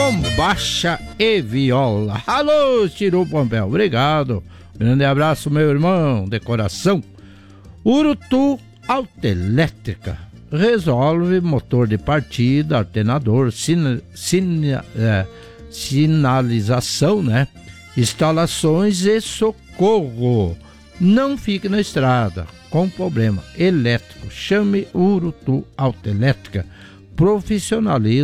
bombacha e viola. Alô, Chiru Pompeu, obrigado. Grande abraço, meu irmão, de coração. Urutu Autoelétrica. Resolve motor de partida, alternador, sinalização, né? Instalações e socorro. Não fique na estrada com problema elétrico. Chame Urutu Autoelétrica. Profissionalismo